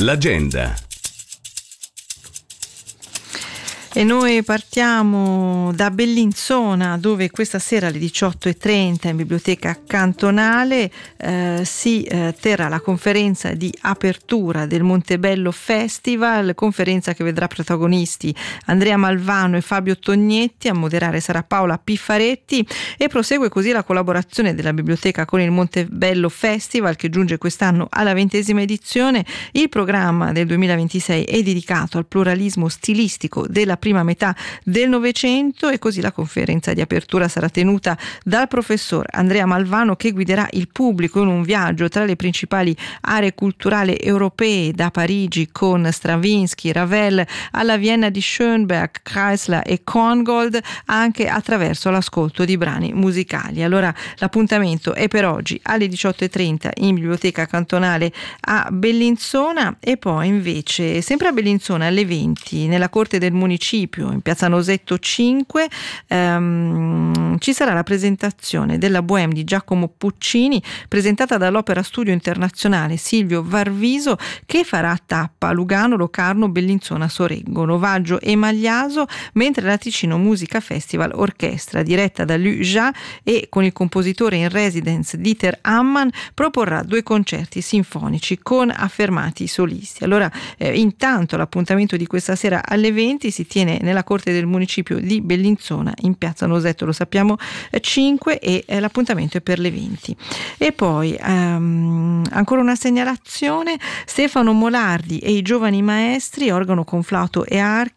L'agenda. E noi partiamo da Bellinzona, dove questa sera alle 18:30 in biblioteca cantonale si terrà la conferenza di apertura del Montebello Festival, conferenza che vedrà protagonisti Andrea Malvano e Fabio Tognetti. A moderare sarà Paola Piffaretti, e prosegue così la collaborazione della biblioteca con il Montebello Festival, che giunge quest'anno alla 20ª edizione. Il programma del 2026 è dedicato al pluralismo stilistico della prima metà del Novecento, e così la conferenza di apertura sarà tenuta dal professor Andrea Malvano, che guiderà il pubblico in un viaggio tra le principali aree culturali europee, da Parigi con Stravinsky, Ravel, alla Vienna di Schoenberg, Kreisler e Korngold, anche attraverso l'ascolto di brani musicali. Allora l'appuntamento è per oggi alle 18:30 in biblioteca cantonale a Bellinzona, e poi invece sempre a Bellinzona alle 20 nella corte del municipio in piazza Nosetto 5 ci sarà la presentazione della Bohème di Giacomo Puccini, presentata dall'Opera Studio Internazionale Silvio Varviso, che farà tappa a Lugano, Locarno, Bellinzona, Soreggo, Novaggio e Magliaso, mentre la Ticino Musica Festival Orchestra, diretta da Lu Ja e con il compositore in residence Dieter Ammann, proporrà 2 concerti sinfonici con affermati solisti. Allora intanto l'appuntamento di questa sera alle 20 si tiene nella corte del municipio di Bellinzona in piazza Nosetto, lo sappiamo, 5, e l'appuntamento è per le 20. E poi ancora una segnalazione: Stefano Molardi e i giovani maestri, organo conflauto e archi,